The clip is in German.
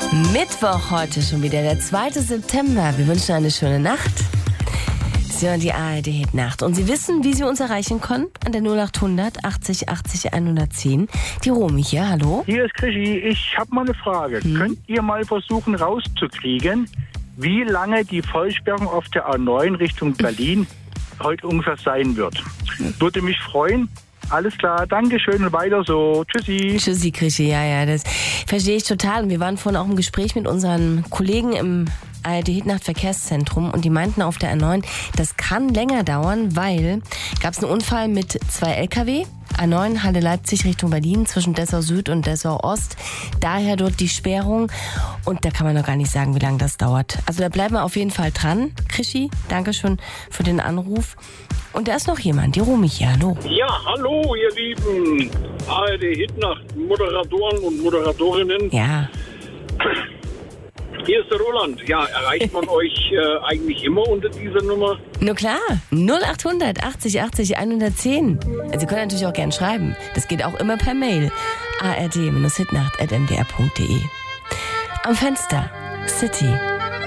Mittwoch heute schon wieder, der 2. September. Wir wünschen eine schöne Nacht. Sie hören die ARD-Hit-Nacht. Und Sie wissen, wie Sie uns erreichen können? An der 0800 80 80 110. Die Romy hier, hallo? Hier ist Krischi. Ich habe mal eine Frage. Könnt ihr mal versuchen rauszukriegen, wie lange die Vollsperrung auf der A9 Richtung Berlin heute ungefähr sein wird? Würde mich freuen. Alles klar, Dankeschön und weiter so. Tschüssi. Tschüssi, Krischi, ja, das verstehe ich total. Und wir waren vorhin auch im Gespräch mit unseren Kollegen im ARD-Hit-Nacht Verkehrszentrum und die meinten auf der A9, das kann länger dauern, weil gab es einen Unfall mit 2 LKW, A9 Halle Leipzig Richtung Berlin zwischen Dessau Süd und Dessau Ost. Daher dort die Sperrung und da kann man noch gar nicht sagen, wie lange das dauert. Also da bleiben wir auf jeden Fall dran. Krischi, danke schon für den Anruf. Und da ist noch jemand, die Romy hier, hallo. Ja, hallo ihr lieben ARD-Hit-Nacht Moderatoren und Moderatorinnen. Ja. Hier ist der Roland. Ja, erreicht man euch eigentlich immer unter dieser Nummer? Nur klar, 0800 80 80 110. Sie können natürlich auch gern schreiben. Das geht auch immer per Mail. ard-hitnacht@ndr.de. Am Fenster, City.